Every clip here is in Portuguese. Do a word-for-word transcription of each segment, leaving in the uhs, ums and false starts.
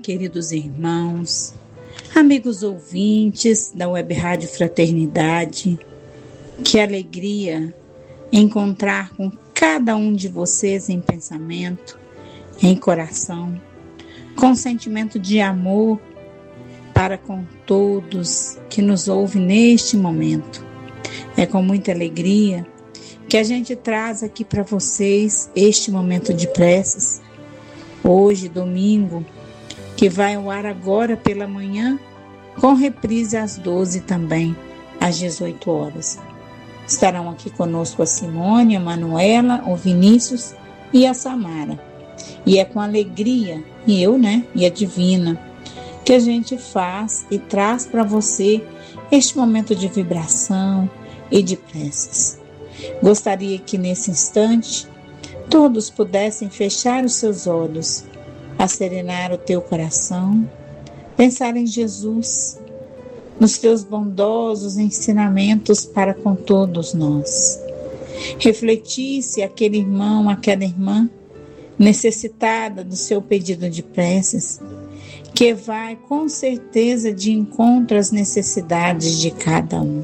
queridos irmãos, amigos ouvintes da Web Rádio Fraternidade. Que alegria encontrar com cada um de vocês em pensamento, em coração, com sentimento de amor para com todos que nos ouvem neste momento. É com muita alegria que a gente traz aqui para vocês este momento de preces. Hoje, domingo, que vai ao ar agora pela manhã, com reprise às doze também, às dezoito horas. Estarão aqui conosco a Simone, a Manuela, o Vinícius e a Samara. E é com alegria, e eu, né, e a Divina, que a gente faz e traz para você este momento de vibração e de preces. Gostaria que nesse instante todos pudessem fechar os seus olhos, acerenar o teu coração, pensar em Jesus, nos teus bondosos ensinamentos para com todos nós. Refletir se aquele irmão, aquela irmã necessitada do seu pedido de preces, que vai com certeza de encontro às necessidades de cada um.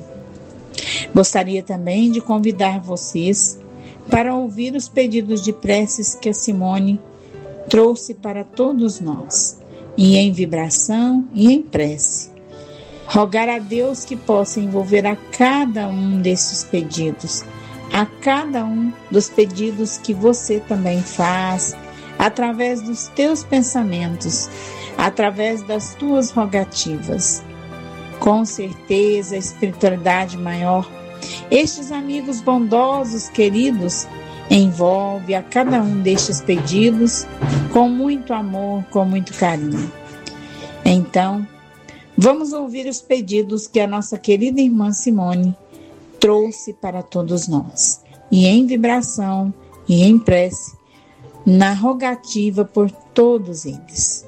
Gostaria também de convidar vocês para ouvir os pedidos de preces que a Simone trouxe para todos nós, e em vibração e em prece. Rogar a Deus que possa envolver a cada um desses pedidos, a cada um dos pedidos que você também faz, através dos teus pensamentos, através das tuas rogativas. Com certeza, a espiritualidade maior, estes amigos bondosos, queridos, envolve a cada um destes pedidos com muito amor, com muito carinho. Então, vamos ouvir os pedidos que a nossa querida irmã Simone trouxe para todos nós. E em vibração e em prece, na rogativa por todos eles.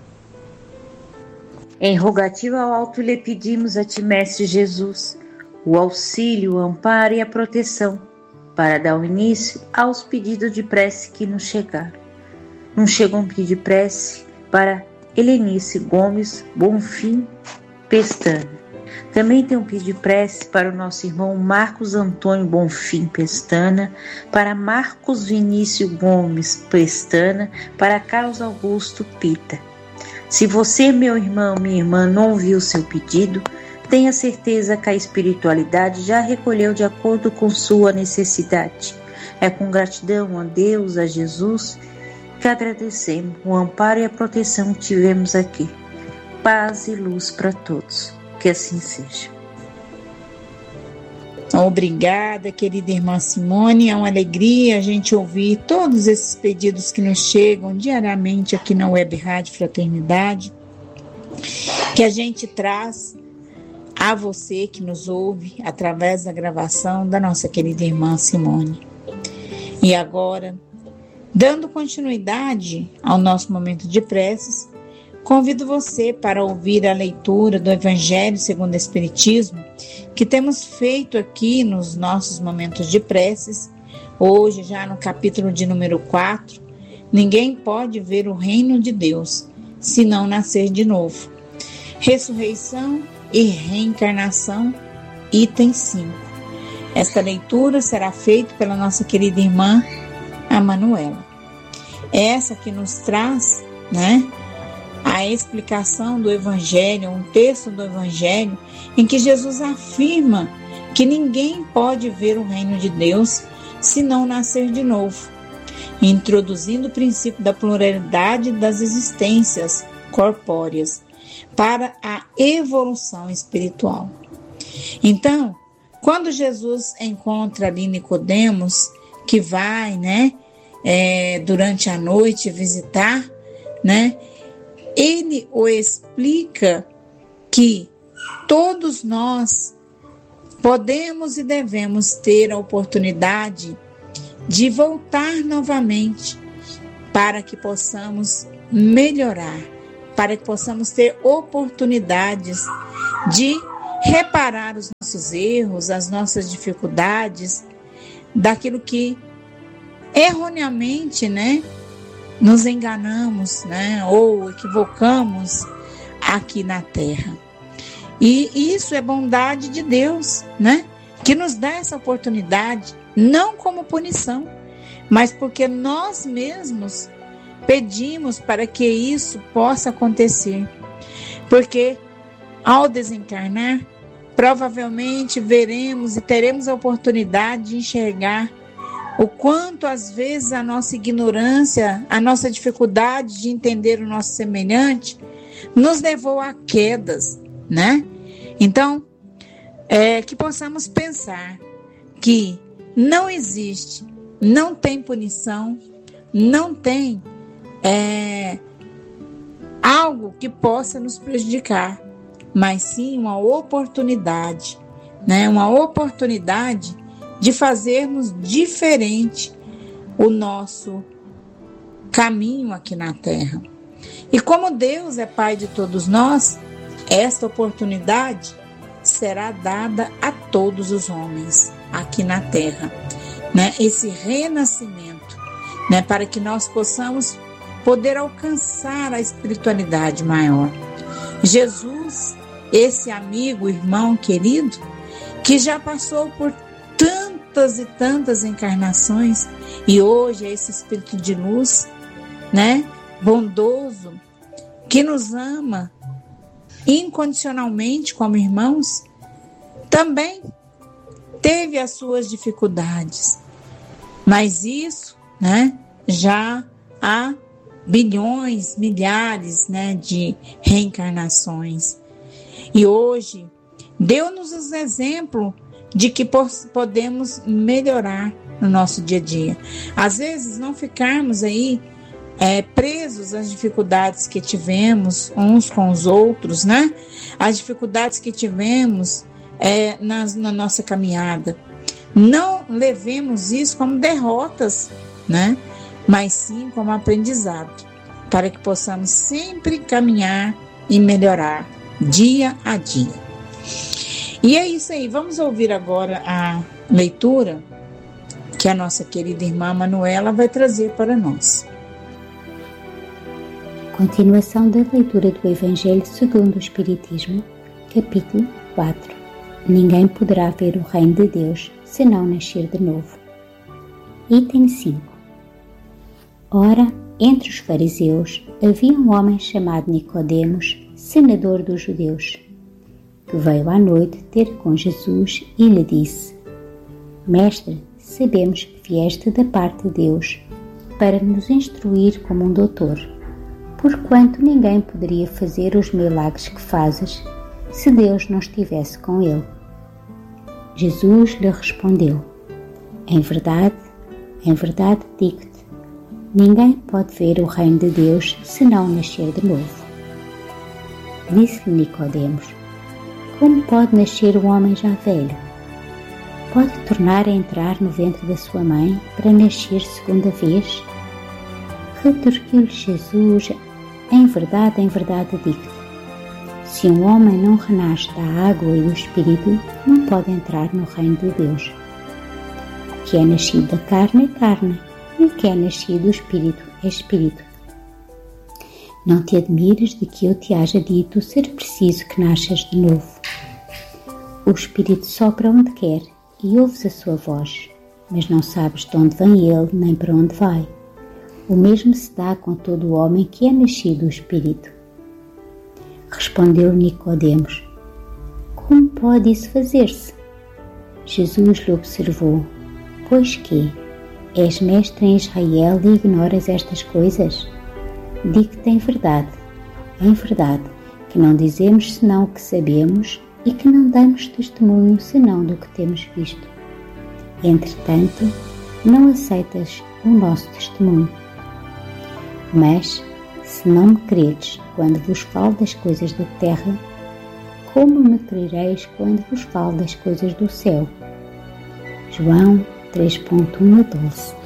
Em rogativa ao alto lhe pedimos a ti, Mestre Jesus, o auxílio, o amparo e a proteção, para dar o início aos pedidos de prece que nos chegaram. Nos chegou um pedido de prece para Helenice Gomes Bonfim Pestana. Também tem um pedido de prece para o nosso irmão Marcos Antônio Bonfim Pestana, para Marcos Vinícius Gomes Pestana, para Carlos Augusto Pita. Se você, meu irmão, minha irmã, não ouviu o seu pedido, tenha certeza que a espiritualidade já recolheu de acordo com sua necessidade. É com gratidão a Deus, a Jesus, que agradecemos o amparo e a proteção que tivemos aqui. Paz e luz para todos. Que assim seja. Obrigada, querida irmã Simone. É uma alegria a gente ouvir todos esses pedidos que nos chegam diariamente aqui na Web Rádio Fraternidade, que a gente traz a você que nos ouve através da gravação da nossa querida irmã Simone. E agora, dando continuidade ao nosso momento de preces, convido você para ouvir a leitura do Evangelho segundo o Espiritismo, que temos feito aqui nos nossos momentos de preces. Hoje, já no capítulo de número quatro, ninguém pode ver o reino de Deus se não nascer de novo. Ressurreição e reencarnação, item cinco. Esta leitura será feita pela nossa querida irmã, a Manuela. Essa que nos traz, né, a explicação do Evangelho, um texto do Evangelho, em que Jesus afirma que ninguém pode ver o reino de Deus se não nascer de novo, introduzindo o princípio da pluralidade das existências corpóreas para a evolução espiritual. Então, quando Jesus encontra ali Nicodemos, que vai, né, é, durante a noite visitar, né, ele o explica que todos nós podemos e devemos ter a oportunidade de voltar novamente para que possamos melhorar, para que possamos ter oportunidades de reparar os nossos erros, as nossas dificuldades, daquilo que erroneamente, né, nos enganamos, né, ou equivocamos aqui na terra. E isso é bondade de Deus, né, que nos dá essa oportunidade, não como punição, mas porque nós mesmos pedimos para que isso possa acontecer. Porque ao desencarnar, provavelmente veremos e teremos a oportunidade de enxergar o quanto às vezes a nossa ignorância, a nossa dificuldade de entender o nosso semelhante nos levou a quedas, né? Então, é, que possamos pensar que não existe, não tem punição, não tem é, algo que possa nos prejudicar, mas sim uma oportunidade, né? Uma oportunidade de fazermos diferente o nosso caminho aqui na Terra. E como Deus é Pai de todos nós, esta oportunidade será dada a todos os homens aqui na Terra, né? Esse renascimento, né? Para que nós possamos poder alcançar a espiritualidade maior. Jesus, esse amigo, irmão querido, que já passou por tantas e tantas encarnações e hoje é esse espírito de luz, né, bondoso, que nos ama incondicionalmente como irmãos, também teve as suas dificuldades, mas isso, né, já há bilhões, milhares, né, de reencarnações. E hoje deu-nos um exemplo de que podemos melhorar no nosso dia a dia. Às vezes não ficarmos aí é, presos às dificuldades que tivemos uns com os outros, né? As dificuldades que tivemos é, nas, na nossa caminhada. Não levemos isso como derrotas, né? Mas sim como aprendizado, para que possamos sempre caminhar e melhorar dia a dia. E é isso aí, vamos ouvir agora a leitura que a nossa querida irmã Manuela vai trazer para nós. Continuação da leitura do Evangelho segundo o Espiritismo, capítulo quatro. Ninguém poderá ver o reino de Deus se não nascer de novo. Item cinco. Ora, entre os fariseus havia um homem chamado Nicodemos, senador dos judeus, que veio à noite ter com Jesus e lhe disse: Mestre, sabemos que vieste da parte de Deus para nos instruir como um doutor, porquanto ninguém poderia fazer os milagres que fazes se Deus não estivesse com ele. Jesus lhe respondeu: Em verdade, em verdade digo-te, ninguém pode ver o reino de Deus se não nascer de novo. Disse-lhe Nicodemos: Como pode nascer um homem já velho? Pode tornar a entrar no ventre da sua mãe para nascer segunda vez? Retorquiu-lhe Jesus: Em verdade, em verdade digo-te, se um homem não renasce da água e do Espírito, não pode entrar no reino de Deus. O que é nascido da carne é carne, e o que é nascido do Espírito é Espírito. Não te admires de que eu te haja dito ser preciso que nasças de novo. O Espírito sopra onde quer e ouves a sua voz, mas não sabes de onde vem ele nem para onde vai. O mesmo se dá com todo o homem que é nascido do Espírito. Respondeu Nicodemos: Como pode isso fazer-se? Jesus lhe observou: Pois que? És mestre em Israel e ignoras estas coisas? Digo-te em verdade, em verdade, que não dizemos senão o que sabemos e que não damos testemunho senão do que temos visto. Entretanto, não aceitas o nosso testemunho. Mas, se não me credes quando vos falo das coisas da terra, como me crereis quando vos falo das coisas do céu? João três, um a doze.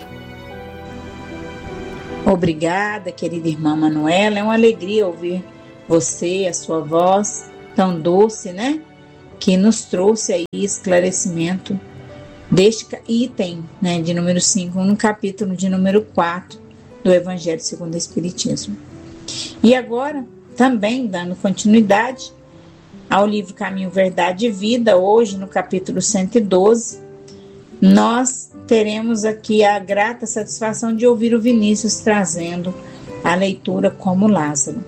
Obrigada, querida irmã Manuela. É uma alegria ouvir você, a sua voz tão doce, né? Que nos trouxe aí esclarecimento deste item, né, de número cinco, no capítulo de número quatro do Evangelho segundo o Espiritismo. E agora, também dando continuidade ao livro Caminho, Verdade e Vida, hoje no capítulo cento e doze, nós teremos aqui a grata satisfação de ouvir o Vinícius trazendo a leitura como Lázaro.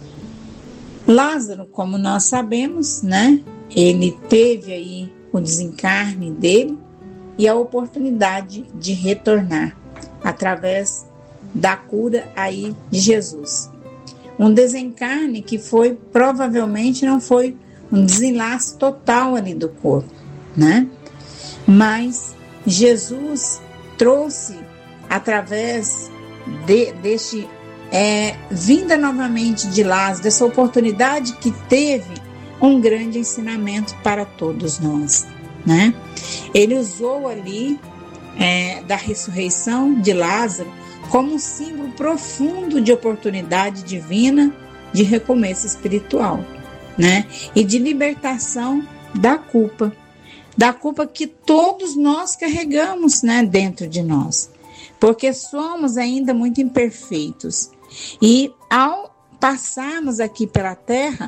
Lázaro, como nós sabemos, né, ele teve aí o desencarne dele e a oportunidade de retornar através da cura aí de Jesus. Um desencarne que foi, provavelmente não foi um desenlace total ali do corpo, né? Mas Jesus trouxe através de, deste é, vinda novamente de Lázaro, dessa oportunidade que teve, um grande ensinamento para todos nós, né? Ele usou ali é, da ressurreição de Lázaro como um símbolo profundo de oportunidade divina de recomeço espiritual, né? E de libertação da culpa, da culpa que todos nós carregamos, né, dentro de nós, porque somos ainda muito imperfeitos e ao passarmos aqui pela terra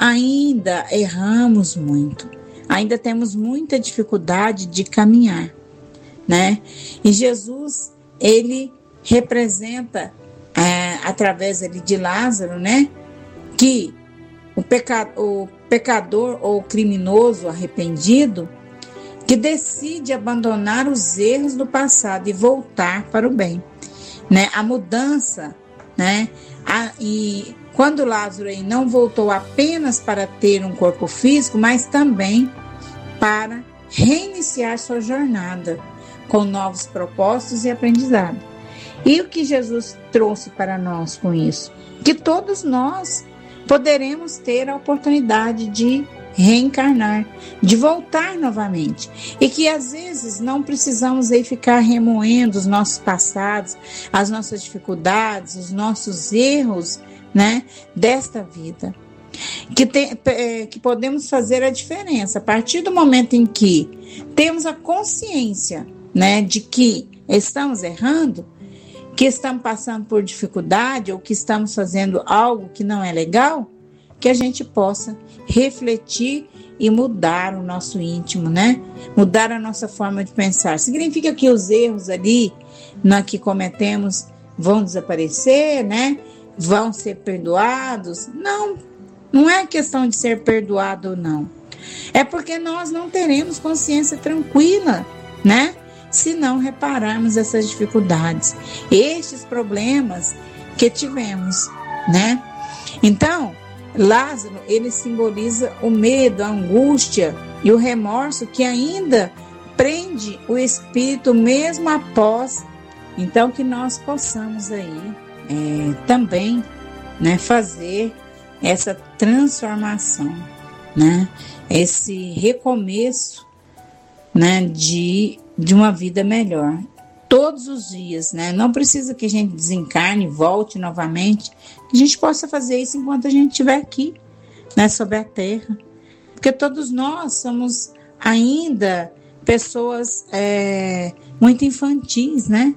ainda erramos muito, ainda temos muita dificuldade de caminhar, né? E Jesus, ele representa é, através ali de Lázaro, né, que o, peca, o pecador ou criminoso arrependido que decide abandonar os erros do passado e voltar para o bem, né? A mudança, né? A, e quando Lázaro aí não voltou apenas para ter um corpo físico, mas também para reiniciar sua jornada com novos propósitos e aprendizado. E o que Jesus trouxe para nós com isso? Que todos nós poderemos ter a oportunidade de reencarnar, de voltar novamente. E que às vezes não precisamos aí ficar remoendo os nossos passados, as nossas dificuldades, os nossos erros, né, desta vida. Que, te, que podemos fazer a diferença a partir do momento em que temos a consciência, né, de que estamos errando, que estamos passando por dificuldade ou que estamos fazendo algo que não é legal, que a gente possa refletir e mudar o nosso íntimo, né? Mudar a nossa forma de pensar. Significa que os erros ali na que cometemos vão desaparecer, né? Vão ser perdoados? Não, não é questão de ser perdoado ou não. É porque nós não teremos consciência tranquila, né? Se não repararmos essas dificuldades, estes problemas que tivemos, né? Então, Lázaro, ele simboliza o medo, a angústia e o remorso que ainda prende o espírito mesmo após. Então, que nós possamos aí é, também, né, fazer essa transformação, né? Esse recomeço, né, de de uma vida melhor, todos os dias, né? Não precisa que a gente desencarne, volte novamente, que a gente possa fazer isso enquanto a gente estiver aqui, né, sobre a terra, porque todos nós somos ainda pessoas é, muito infantis, né?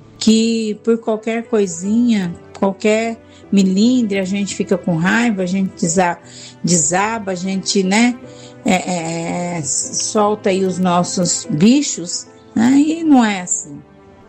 Que por qualquer coisinha, qualquer milindre, a gente fica com raiva, a gente desaba, a gente, né, é, é, solta aí os nossos bichos, né, e não é assim.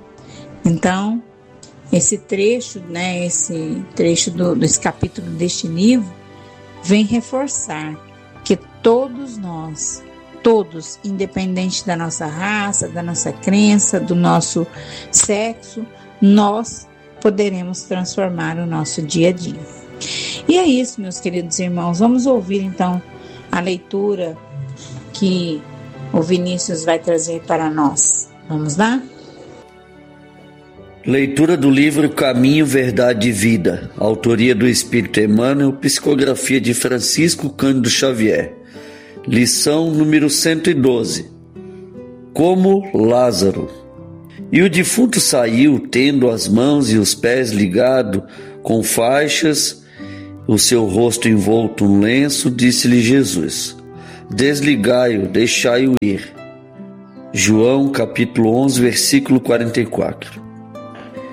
Então, esse trecho, né, esse trecho do, desse capítulo deste livro vem reforçar que todos nós, todos, independente da nossa raça, da nossa crença, do nosso sexo, nós poderemos transformar o nosso dia a dia. E é isso, meus queridos irmãos. Vamos ouvir então a leitura que o Vinícius vai trazer para nós. Vamos lá? Leitura do livro Caminho, Verdade e Vida, autoria do Espírito Emmanuel, psicografia de Francisco Cândido Xavier. Lição número cento e doze. Como Lázaro. E o defunto saiu, tendo as mãos e os pés ligados com faixas, o seu rosto envolto em lenço, disse-lhe Jesus: desligai-o, deixai-o ir. João capítulo onze, versículo quarenta e quatro.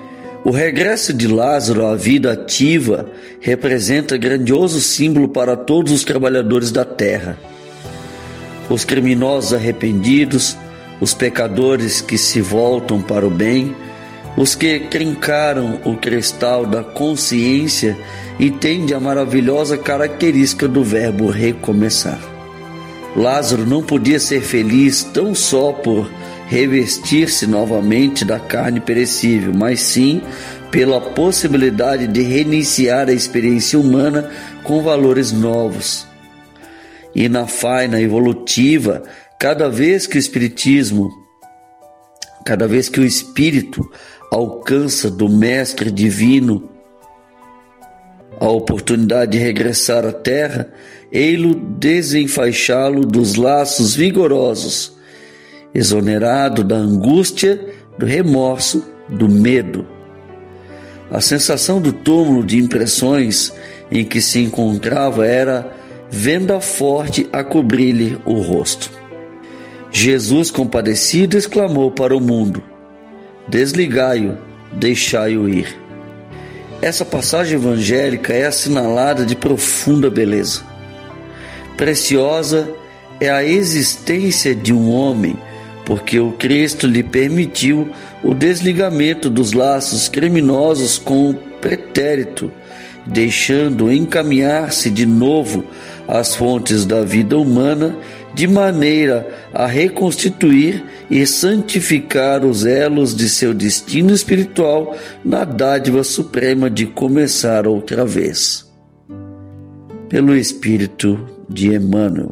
O regresso de Lázaro à vida ativa representa grandioso símbolo para todos os trabalhadores da terra. Os criminosos arrependidos, os pecadores que se voltam para o bem, os que trincaram o cristal da consciência e têm a maravilhosa característica do verbo recomeçar. Lázaro não podia ser feliz tão só por revestir-se novamente da carne perecível, mas sim pela possibilidade de reiniciar a experiência humana com valores novos. E na faina evolutiva, cada vez que o espiritismo, cada vez que o espírito alcança do mestre divino a oportunidade de regressar à terra, ei-lo desenfaixá-lo dos laços vigorosos, exonerado da angústia, do remorso, do medo. A sensação do túmulo de impressões em que se encontrava era venda forte a cobrir-lhe o rosto. Jesus, compadecido, exclamou para o mundo: desligai-o, deixai-o ir. Essa passagem evangélica é assinalada de profunda beleza. Preciosa é a existência de um homem, porque o Cristo lhe permitiu o desligamento dos laços criminosos com o pretérito, deixando encaminhar-se de novo às fontes da vida humana, de maneira a reconstituir e santificar os elos de seu destino espiritual na dádiva suprema de começar outra vez. Pelo Espírito de Emmanuel.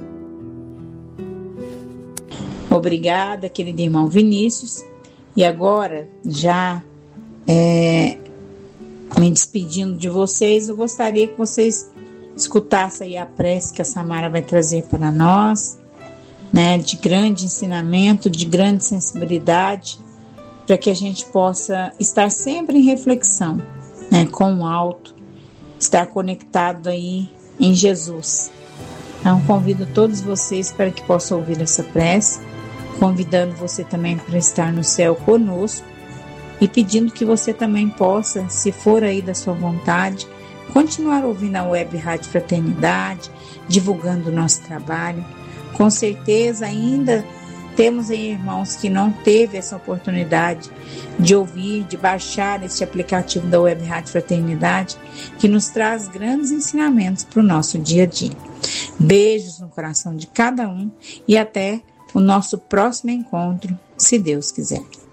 Obrigada, querido irmão Vinícius. E agora, já é, me despedindo de vocês, eu gostaria que vocês escutassem aí a prece que a Samara vai trazer para nós, né, de grande ensinamento, de grande sensibilidade, para que a gente possa estar sempre em reflexão, né, com o alto, estar conectado aí em Jesus. Então, convido todos vocês para que possam ouvir essa prece, convidando você também para estar no céu conosco e pedindo que você também possa, se for aí da sua vontade, continuar ouvindo a Web Rádio Fraternidade, divulgando o nosso trabalho. Com certeza ainda temos aí irmãos que não teve essa oportunidade de ouvir, de baixar este aplicativo da Web Rádio Fraternidade, que nos traz grandes ensinamentos para o nosso dia a dia. Beijos no coração de cada um e até o nosso próximo encontro, se Deus quiser.